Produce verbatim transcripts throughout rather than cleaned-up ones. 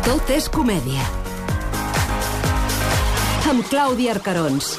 Tot és comèdia. Amb Clàudia Arcarons.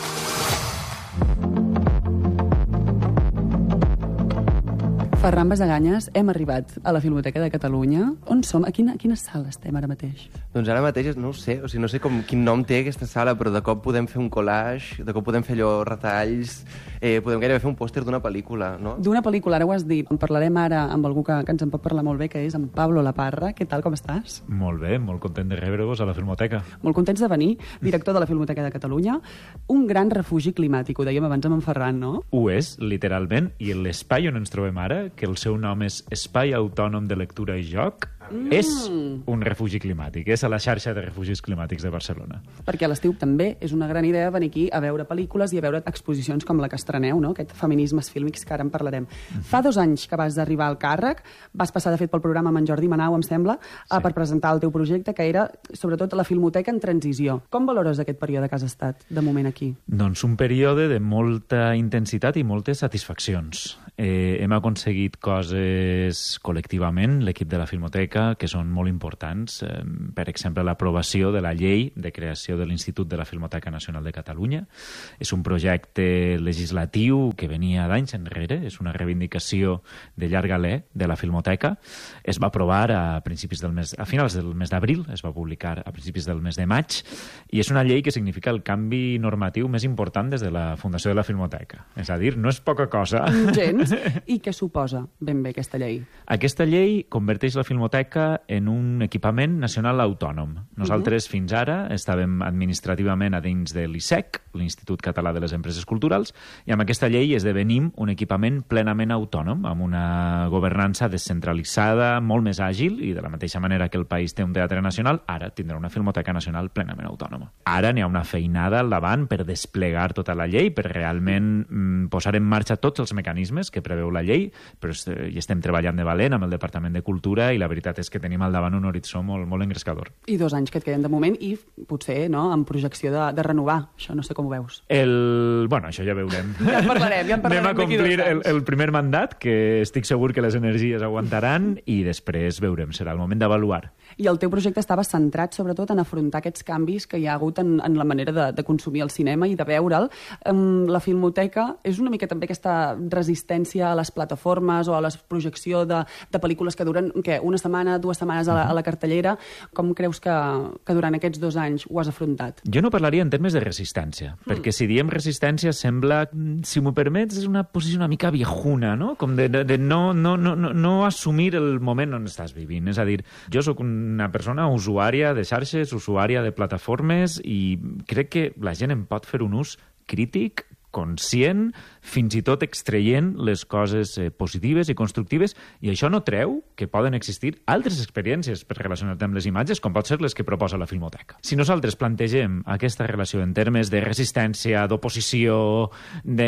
Ferran Basaganyes, hem arribat a la Filmoteca de Catalunya. On som? A quina, a quina sala estem ara mateix? Doncs ara mateix no ho sé, o sigui, no sé com, quin nom té aquesta sala, però de cop podem fer un collage, de cop podem fer allò retalls, eh, podem gairebé fer un pòster d'una pel·lícula, no? D'una pel·lícula, ara ho has dit. En parlarem ara amb algú que, que ens en pot parlar molt bé, que és en Pablo Laparra. Què tal, com estàs? Molt bé, molt content de rebre-vos a la Filmoteca. Molt contents de venir, director de la Filmoteca de Catalunya. Un gran refugi climàtic, ho dèiem abans amb en Ferran, no? Ho és, literalment, i l'espai on ens trobem ara, que el seu nom és Espai Autònom de Lectura i Joc, mm. és un refugi climàtic, és a la xarxa de refugis climàtics de Barcelona. Perquè a l'estiu també és una gran idea venir aquí a veure pel·lícules i a veure exposicions com la que estreneu, no? Aquest feminismes fílmics que ara en parlarem. Mm-hmm. Fa dos anys que vas arribar al càrrec, vas passar de fet pel programa amb en Jordi Manau, em sembla, sí. per presentar el teu projecte, que era sobretot la Filmoteca en transició. Com valores aquest període que has estat de moment aquí? Doncs un període de molta intensitat i moltes satisfaccions. Eh, hem aconseguit coses col·lectivament, l'equip de la Filmoteca, que són molt importants. Eh, per exemple, l'aprovació de la llei de creació de l'Institut de la Filmoteca Nacional de Catalunya. És un projecte legislatiu que venia d'anys enrere, és una reivindicació de llarg alè de la Filmoteca. Es va aprovar a principis del mes, a finals del mes d'abril, es va publicar a principis del mes de maig, i és una llei que significa el canvi normatiu més important des de la fundació de la Filmoteca. És a dir, no és poca cosa. Gens. I què suposa ben bé aquesta llei? Aquesta llei converteix la Filmoteca en un equipament nacional autònom. Nosaltres, uh-huh. fins ara, estàvem administrativament a dins de l'I S E C, l'Institut Català de les Empreses Culturals, i amb aquesta llei esdevenim un equipament plenament autònom, amb una governança descentralitzada, molt més àgil, i de la mateixa manera que el país té un teatre nacional, ara tindrà una Filmoteca Nacional plenament autònoma. Ara n'hi ha una feinada al davant per desplegar tota la llei, per realment mm, posar en marxa tots els mecanismes que preveu la llei, però hi estem treballant de valent amb el Departament de Cultura i la veritat és que tenim al davant un horitzó molt, molt engrescador. I dos anys que et queden de moment i potser no, amb projecció de, de renovar. Això no sé com ho veus. El... Bueno, això ja veurem. Ja en parlarem, ja en parlarem. Anem a complir el, el primer mandat, que estic segur que les energies aguantaran, i després veurem, serà el moment d'avaluar. I el teu projecte estava centrat sobretot en afrontar aquests canvis que hi ha hagut en, en la manera de, de consumir el cinema i de veure'l. Um, la Filmoteca és una mica també aquesta resistència a les plataformes o a la projecció de, de pel·lícules que duren que una setmana, dues setmanes a la, a la cartellera. Com creus que, que durant aquests dos anys ho has afrontat? Jo no parlaria en termes de resistència, mm. perquè si diem resistència sembla, si m'ho permets, és una posició una mica viejuna, no? Com de, de, de no, no, no, no, no assumir el moment on estàs vivint. És a dir, jo sóc una persona usuària de xarxes, usuària de plataformes, i crec que la gent en pot fer un ús crític, conscient, fins i tot extraient les coses eh, positives i constructives, i això no treu que poden existir altres experiències per relacionar-te amb les imatges, com pot ser les que proposa la Filmoteca. Si nosaltres plantegem aquesta relació en termes de resistència, d'oposició, de...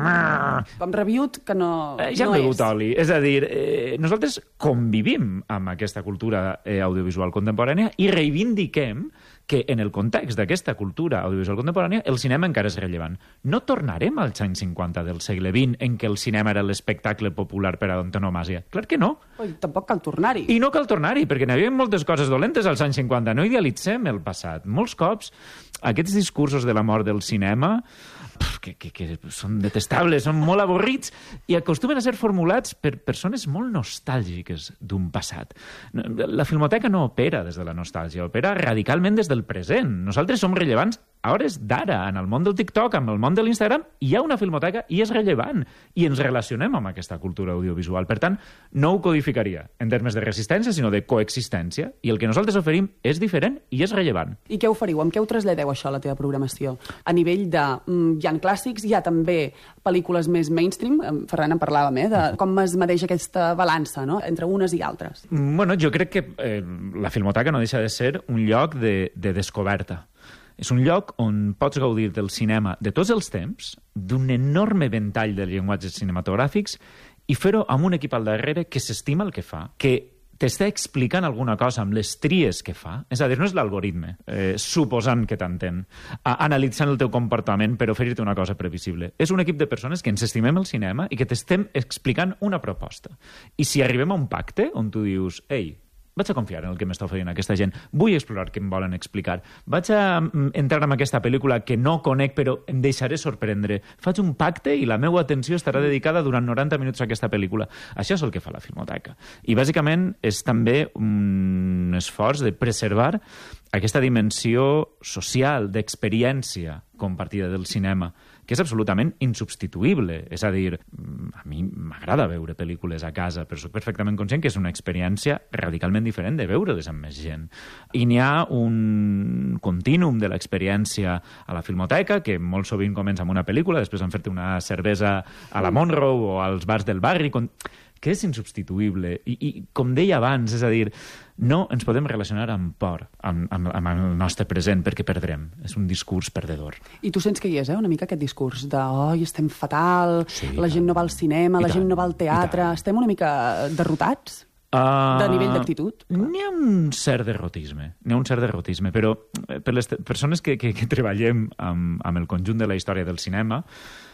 Hem reviut que no, eh, ja no hem begut és. oli. És a dir, eh, nosaltres convivim amb aquesta cultura eh, audiovisual contemporània i reivindiquem que en el context d'aquesta cultura audiovisual contemporània el cinema encara és rellevant. No tornarem als anys cinquanta del segle vint en què el cinema era l'espectacle popular per antonomàsia. Clar que no. Oi, tampoc cal tornar-hi. I no cal tornar-hi, perquè n'hi havia moltes coses dolentes als anys cinquanta. No idealitzem el passat. Molts cops aquests discursos de la mort del cinema que, que, que són detestables, són molt avorrits i acostumen a ser formulats per persones molt nostàlgiques d'un passat. La Filmoteca no opera des de la nostàlgia, opera radicalment des del present. Nosaltres som rellevants a hores d'ara, en el món del TikTok, amb el món de l'Instagram, hi ha una Filmoteca i és rellevant. I ens relacionem amb aquesta cultura audiovisual. Per tant, no ho codificaria en termes de resistència, sinó de coexistència. I el que nosaltres oferim és diferent i és rellevant. I què oferiu? Amb què ho traslladeu, això, a la teva programació? A nivell de... Mm, hi ha clàssics, hi ha també pel·lícules més mainstream. Ferran, en parlàvem, eh? De com es medeix aquesta balança, no?, entre unes i altres. Bueno, jo crec que eh, la Filmoteca no deixa de ser un lloc de, de descoberta. És un lloc on pots gaudir del cinema de tots els temps, d'un enorme ventall de llenguatges cinematogràfics, i fer-ho amb un equip al darrere que s'estima el que fa, que t'està explicant alguna cosa amb les tries que fa. És a dir, no és l'algoritme, eh, suposant que t'entén, analitzant el teu comportament per oferir-te una cosa previsible. És un equip de persones que ens estimem el cinema i que t'estem explicant una proposta. I si arribem a un pacte on tu dius, ei, vaig a confiar en el que m'està oferint aquesta gent. Vull explorar què em volen explicar. Vaig a entrar en aquesta pel·lícula que no conec, però em deixaré sorprendre. Faig un pacte i la meva atenció estarà dedicada durant noranta minuts a aquesta pel·lícula. Això és el que fa la Filmoteca. I, bàsicament, és també un esforç de preservar aquesta dimensió social, d'experiència compartida del cinema, que és absolutament insubstituïble. És a dir, a mi m'agrada veure pel·lícules a casa, però soc perfectament conscient que és una experiència radicalment diferent de veure-les amb més gent. I n'hi ha un contínuum de l'experiència a la Filmoteca, que molt sovint comença amb una pel·lícula, després han fet una cervesa a la Monroe o als bars del barri, que és insubstituïble. I, i com deia abans, és a dir, no ens podem relacionar amb por, amb, amb, amb el nostre present, perquè perdrem. És un discurs perdedor. I tu sents que hi és, eh, una mica aquest discurs de oi, estem fatal, sí, la gent no va al cinema, I la tant, gent no va al teatre... Estem una mica derrotats? Uh, de nivell d'actitud? N'hi ha un cert derrotisme, n'hi ha un cert derrotisme, però per les persones que, que, que treballem amb, amb el conjunt de la història del cinema,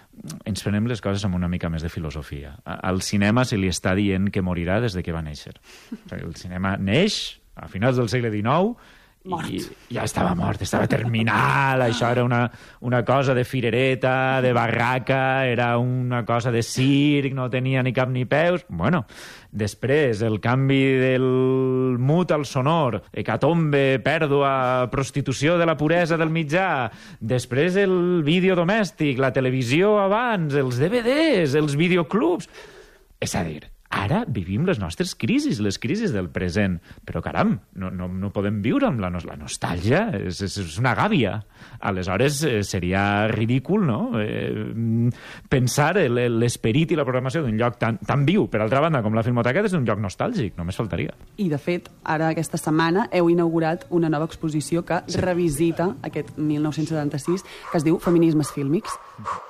ens prenem les coses amb una mica més de filosofia. Al cinema se li està dient que morirà des de que va néixer. El cinema neix a finals del segle dinou Mort. i ja estava mort, estava terminal, això era una, una cosa de firereta, de barraca, era una cosa de circ, no tenia ni cap ni peus. Bueno, després el canvi del mut al sonor, hecatombe, pèrdua, prostitució de la puresa del mitjà, després el vídeo domèstic, la televisió abans, els D V Ds, els videoclubs... És a dir, ara vivim les nostres crisis, les crisis del present. Però, caram, no, no, no podem viure amb la, no la nostàlgia. És, és, és una gàbia. Aleshores, eh, seria ridícul, no?, eh, pensar l'esperit i la programació d'un lloc tan, tan viu, per altra banda, com la Filmoteca, és un lloc nostàlgic. Només faltaria. I, de fet, ara aquesta setmana heu inaugurat una nova exposició que sí. revisita aquest mil nou-cents setanta-sis, que es diu Feminismes fílmics.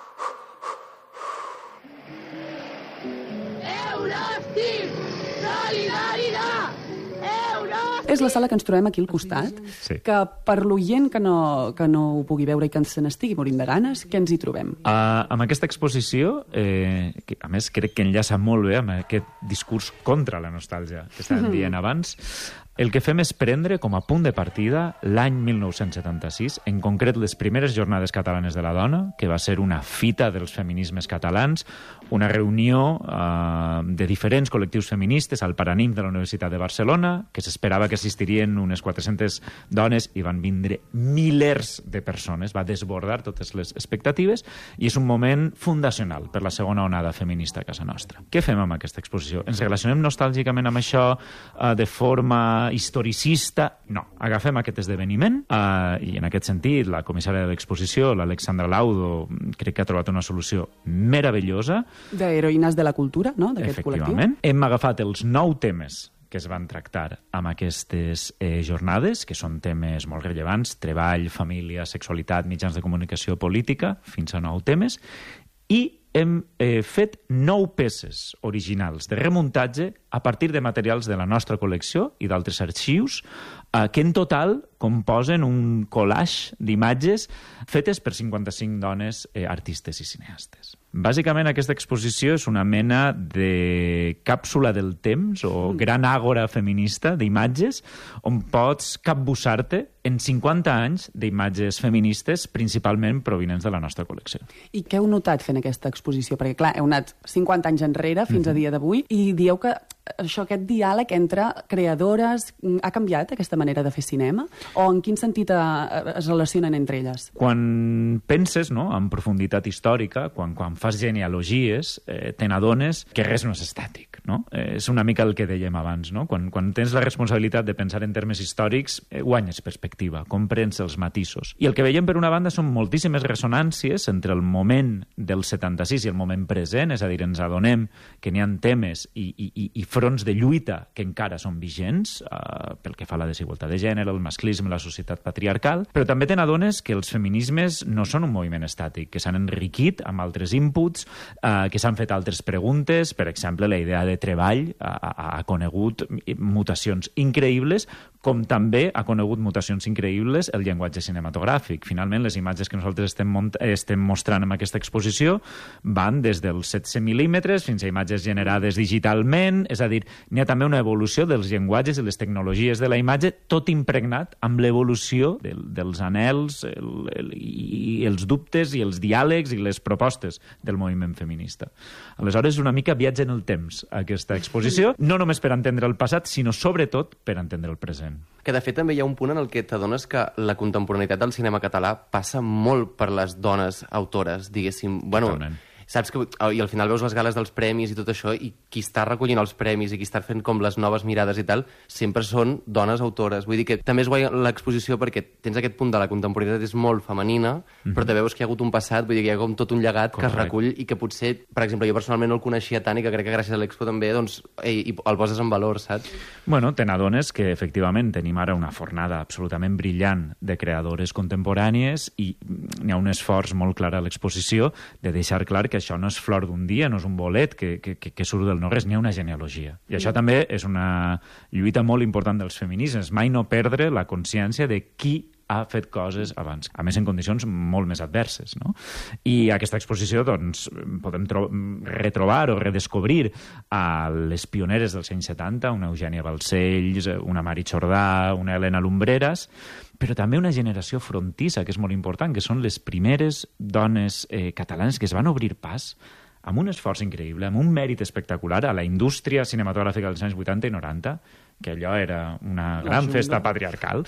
És la sala que ens trobem aquí al costat, sí. que per l'oient que, no, que no ho pugui veure i que se n'estigui morint de ganes, què ens hi trobem? Uh, amb aquesta exposició, eh, que a més crec que enllaça molt bé amb aquest discurs contra la nostàlgia que estàvem dient abans, el que fem és prendre com a punt de partida l'any mil nou-cents setanta-sis, en concret les primeres jornades catalanes de la dona, que va ser una fita dels feminismes catalans, una reunió eh, de diferents col·lectius feministes al Paranim de la Universitat de Barcelona, que s'esperava que assistirien unes quatre-centes dones i van vindre milers de persones, va desbordar totes les expectatives, i és un moment fundacional per la segona onada feminista a casa nostra. Què fem amb aquesta exposició? Ens relacionem nostàlgicament amb això eh, de forma historicista? No. Agafem aquest esdeveniment eh, i en aquest sentit la comissària de l'exposició, l'Alexandra Laudo, crec que ha trobat una solució meravellosa. D'heroïnes de la cultura, no?, d'aquest col·lectiu. Efectivament. Hem agafat els nou temes que es van tractar amb aquestes eh, jornades, que són temes molt rellevants, treball, família, sexualitat, mitjans de comunicació, política, fins a nou temes, i hem eh, fet nou peces originals de remuntatge a partir de materials de la nostra col·lecció i d'altres arxius, eh, que en total composen un collage d'imatges fetes per cinquanta-cinc dones eh, artistes i cineastes. Bàsicament, aquesta exposició és una mena de càpsula del temps o gran àgora feminista d'imatges on pots capbussar-te en cinquanta anys d'imatges feministes, principalment provinents de la nostra col·lecció. I què heu notat fent aquesta exposició? Perquè, clar, heu anat cinquanta anys enrere, fins a dia d'avui, i dieu que això, aquest diàleg entre creadores ha canviat aquesta manera de fer cinema? O en quin sentit es relacionen entre elles? Quan penses, no?, en profunditat històrica, quan, quan fas genealogies, eh, te n'adones que res no és estàtic, no? Eh, és una mica el que dèiem abans, no? Quan, quan tens la responsabilitat de pensar en termes històrics, eh, guanyes perspectiva, comprens els matisos. I el que veiem, per una banda, són moltíssimes ressonàncies entre el moment del setanta-sis i el moment present, és a dir, ens adonem que n'hi ha temes i, i, i fronts de lluita que encara són vigents, eh, pel que fa a la desigualtat de gènere, el masclisme, la societat patriarcal, però també te n'adones que els feminismes no són un moviment estàtic, que s'han enriquit amb altres inputs, eh, que s'han fet altres preguntes. Per exemple, la idea de treball ha, ha conegut mutacions increïbles, com també ha conegut mutacions increïbles el llenguatge cinematogràfic. Finalment, les imatges que nosaltres estem, estem mostrant en aquesta exposició van des dels setze mil·límetres fins a imatges generades digitalment, és a dir, n'hi ha també una evolució dels llenguatges i les tecnologies de la imatge, tot impregnat amb l'evolució del, dels anhels el, el, i els dubtes i els diàlegs i les propostes del moviment feminista. Aleshores, una mica viatge en el temps, aquesta exposició, no només per entendre el passat, sinó sobretot per entendre el present. Que, de fet, també hi ha un punt en el que t'adones que la contemporaneïtat del cinema català passa molt per les dones autores, diguéssim. Bueno, totalment. Saps que... I al final veus les gales dels premis i tot això, i qui està recollint els premis i qui està fent com les noves mirades i tal, sempre són dones autores. Vull dir que també és guai l'exposició perquè tens aquest punt de la contemporaneïtat és molt femenina, mm-hmm. però també veus que hi ha hagut un passat, vull dir que hi ha com tot un llegat Correcte. Que es recull i que potser, per exemple, jo personalment no el coneixia tant i que crec que gràcies a l'Expo també, doncs, ei, el poses en valor, saps? Bueno, te n'adones que, efectivament, tenim ara una fornada absolutament brillant de creadores contemporànies i n'hi ha un esforç molt clar a l'exposició de deixar clar que això no és flor d'un dia, no és un bolet que, que, que surt del no-res, n'hi ha una genealogia. I això també és una lluita molt important dels feminismes, mai no perdre la consciència de qui ha fet coses abans, a més en condicions molt més adverses, no? I aquesta exposició, doncs, podem retrobar o redescobrir a les pioneres dels anys setanta, una Eugènia Balcells, una Mari Jordà, una Helena Lumbreras, però també una generació frontissa, que és molt important, que són les primeres dones eh, catalanes que es van obrir pas amb un esforç increïble, amb un mèrit espectacular a la indústria cinematogràfica dels anys vuitanta i noranta, que allò era una gran festa patriarcal.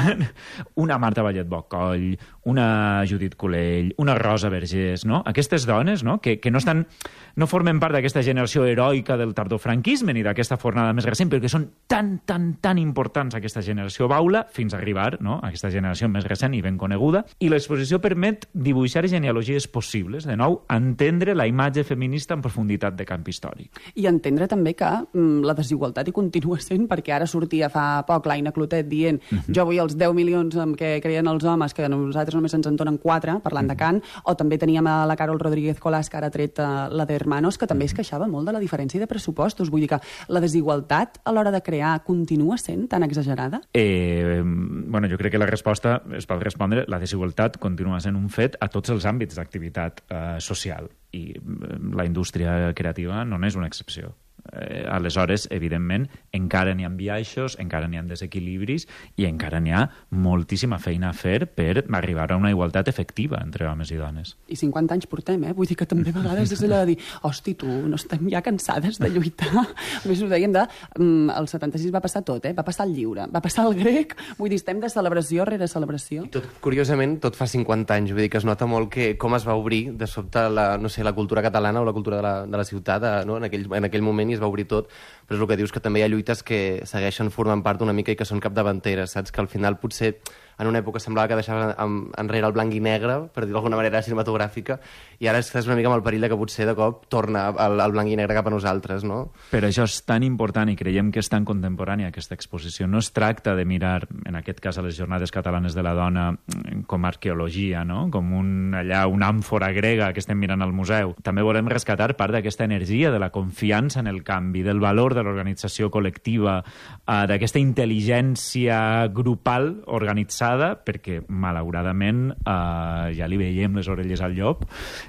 Una Marta Vallet Bocoll, una Judit Colell, una Rosa Vergés, no? Aquestes dones, no?, que, que no estan, no formen part d'aquesta generació heroica del tardofranquisme ni d'aquesta fornada més recent, però que són tan, tan, tan importants aquesta generació baula fins a arribar, no?, a aquesta generació més recent i ben coneguda. I l'exposició permet dibuixar genealogies possibles, de nou, entendre la imatge feminista en profunditat de camp històric. I entendre també que mm, la desigualtat hi continua sent, perquè ara sortia fa poc l'Aina Clotet dient uh-huh. jo vull els deu milions amb què creien els homes, que a nosaltres només ens en donen quatre, parlant uh-huh. de Cant, o també teníem a la Carol Rodríguez Colàs, que ara ha tret uh, la d'Hermanos, que també uh-huh. es queixava molt de la diferència de pressupostos. Vull dir que la desigualtat a l'hora de crear continua sent tan exagerada? Eh, bueno, jo crec que la resposta es pot respondre, la desigualtat continua sent un fet a tots els àmbits d'activitat eh, social, i la indústria creativa no n'és una excepció. Eh, aleshores, evidentment, encara n'hi ha biaixos, encara n'hi ha desequilibris i encara n'hi ha moltíssima feina a fer per arribar a una igualtat efectiva entre homes i dones. I cinquanta anys portem, eh? Vull dir que també a vegades és allò de dir hosti, tu, no estem ja cansades de lluitar. A més, ho dèiem de... Um, el setanta-sis va passar tot, eh? Va passar el lliure, va passar el grec, vull dir, estem de celebració rere celebració. I tot, curiosament, tot fa cinquanta anys, vull dir que es nota molt que com es va obrir de sobte la, no sé, la cultura catalana o la cultura de la, de la ciutat, no? en, aquell, en aquell moment es va obrir tot, però és el que dius, que també hi ha lluites que segueixen formant part una mica i que són capdavanteres, saps? Que al final potser en una època semblava que deixaven enrere el blanc i negre, per dir-ho d'alguna manera cinematogràfica, i ara estàs una mica amb el perill que potser de cop torna el, el blanc i negre cap a nosaltres, no? Però això és tan important i creiem que és tan contemporània aquesta exposició. No es tracta de mirar, en aquest cas a les Jornades Catalanes de la Dona, com arqueologia, no? Com un, allà una àmfora grega que estem mirant al museu. També volem rescatar part d'aquesta energia, de la confiança en el canvi, del valor de l'organització col·lectiva, eh, d'aquesta intel·ligència grupal organitzada, perquè malauradament eh, ja li veiem les orelles al llop,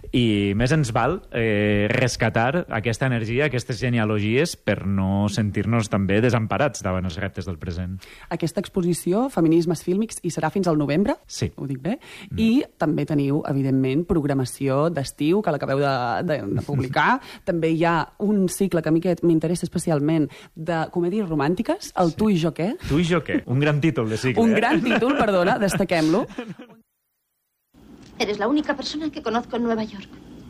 i més ens val eh, rescatar aquesta energia, aquestes genealogies, per no sentir-nos també desemparats davant els reptes del present. Aquesta exposició, Feminismes Fílmics, hi serà fins al novembre, sí. Ho dic bé, mm. i també teniu, evidentment, programació d'estiu, que l'acabeu de, de, de publicar. També hi ha un cicle que a mi m'interessa especialment de comèdies romàntiques, el sí. Tu i jo què? Tu i jo què? Un gran títol de cicle. Un eh? gran títol, perdona, destaquem-lo. Eres la única persona que conozco en Nueva York.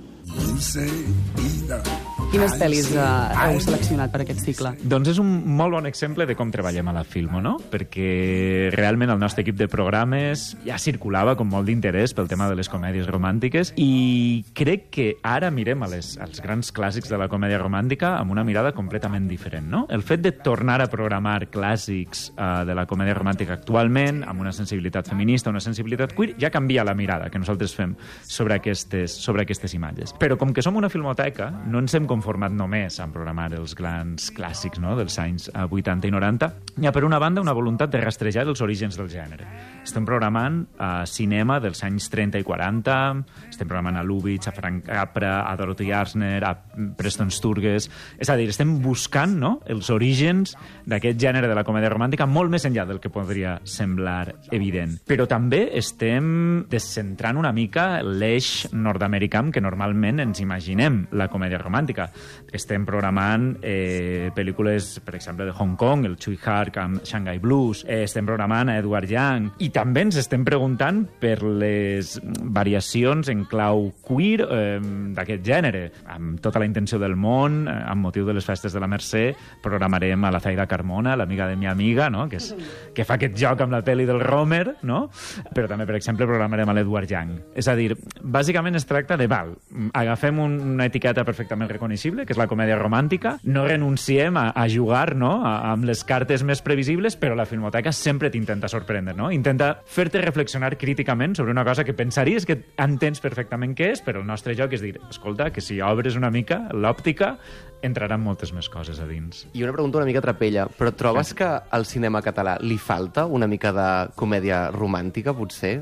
Quines pel·lis eh, heu seleccionat per aquest cicle? Doncs és un molt bon exemple de com treballem a la Filmo, no? Perquè realment el nostre equip de programes ja circulava com molt d'interès pel tema de les comèdies romàntiques, i crec que ara mirem a les, als grans clàssics de la comèdia romàntica amb una mirada completament diferent, no? El fet de tornar a programar clàssics uh, de la comèdia romàntica actualment, amb una sensibilitat feminista, una sensibilitat queer, ja canvia la mirada que nosaltres fem sobre aquestes, sobre aquestes imatges. Però com que som una filmoteca, no ens hem confós conformat només en programar els grans clàssics, no?, dels anys vuitanta i noranta. Hi ha, per una banda, una voluntat de rastrejar els orígens del gènere. Estem programant uh, cinema dels anys trenta i quaranta, estem programant a Lubitsch, a Frank Capra, a Dorothy Arzner, a Preston Sturges... És a dir, estem buscant, no?, els orígens d'aquest gènere de la comèdia romàntica molt més enllà del que podria semblar evident. Però també estem descentrant una mica l'eix nord-americà que normalment ens imaginem la comèdia romàntica. Estem programant eh, pel·lícules, per exemple, de Hong Kong, el Tsui Hark amb Shanghai Blues, eh, estem programant a Edward Young, i també ens estem preguntant per les variacions en clau queer eh, d'aquest gènere. Amb tota la intenció del món, eh, amb motiu de les festes de la Mercè, programarem a la Zaida Carmona, l'amiga de mi amiga, no?, que, és, que fa aquest joc amb la pel·li del Romer, no?, però també, per exemple, programarem a l'Edward Young. És a dir, bàsicament es tracta de, val, agafem un, una etiqueta perfectament reconeixible, que és la comèdia romàntica, no renunciem a, a jugar, no?, a, amb les cartes més previsibles, però la Filmoteca sempre t'intenta sorprendre, no?, intenta fer-te reflexionar críticament sobre una cosa que pensaries que entens perfectament què és, però el nostre joc és dir, escolta, que si obres una mica l'òptica, entraran moltes més coses a dins. I una pregunta una mica trapella, però trobes que al cinema català li falta una mica de comèdia romàntica, potser?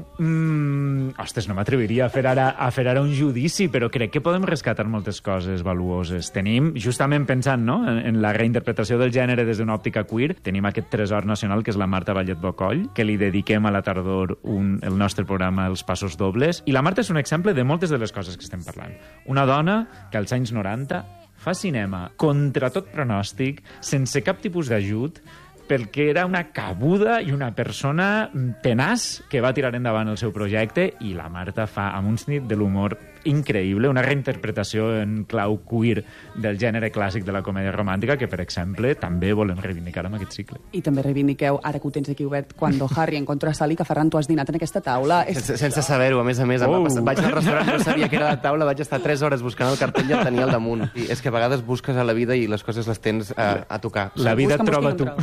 Mm, ostres, no m'atreviria a fer ara a fer ara un judici, però crec que podem rescatar moltes coses valuoses. Tenim, justament pensant, no?, en, en la reinterpretació del gènere des d'una òptica queer, tenim aquest tresor nacional que és la Marta Vallet Bocoll, que li dediquem a la tardor un, el nostre programa Els Passos Dobles, i la Marta és un exemple de moltes de les coses que estem parlant. Una dona que als anys noranta fa cinema contra tot pronòstic, sense cap tipus d'ajut, perquè era una cabuda i una persona tenaç que va tirar endavant el seu projecte, i la Marta fa amb un sentit de l'humor increïble, una reinterpretació en clau queer del gènere clàssic de la comèdia romàntica que, per exemple, també volem reivindicar amb aquest cicle. I també reivindiqueu, ara que ho tens aquí obert, Cuando Harry encontró a Sally, que Ferran, tu has dinat en aquesta taula. Sense, sense saber-ho, a més a més. Oh. Vaig al restaurant, no sabia que era la taula, vaig estar tres hores buscant el cartell i el tenia al damunt. I és que a vegades busques a la vida i les coses les tens a, a tocar. La vida et troba tu.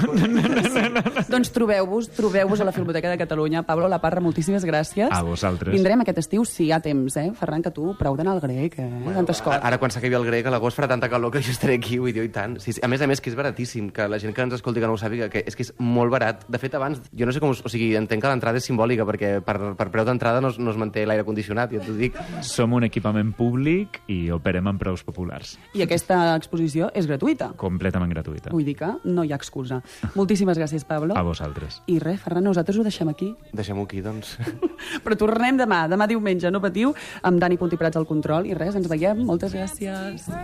Doncs trobeu-vos, trobeu-vos a la Filmoteca de Catalunya. Pablo La Parra, moltíssimes gràcies. A vosaltres. Vindrem aquest estiu, si hi ha temps, eh? Ferran, que tu prou d'anar al grec, eh? Bueno, tantes coses. Ara, quan s'acabi el grec, a l'agost farà tanta calor que jo estaré aquí, vull dir, i tant. Sí, sí. A més a més, que és baratíssim, que la gent que ens escolti que no ho sàpiga, que és que és molt barat. De fet, abans, jo no sé com... O sigui, entenc que l'entrada és simbòlica, perquè per, per preu d'entrada no, no es manté l'aire condicionat, ja t'ho dic. Som un equipament públic i operem amb preus populars. I aquesta exposició és gratuïta. Completament gratuïta. Vull dir que no hi ha excusa. Moltíssimes gràcies, Pablo. A vosaltres. I res, Ferran, nosaltres ho deixem aquí. Deixem-ho aquí, doncs. Però tornem demà, demà diumenge, no patiu, amb Dani Puntí Prats al control, i res, ens veiem. Moltes gràcies.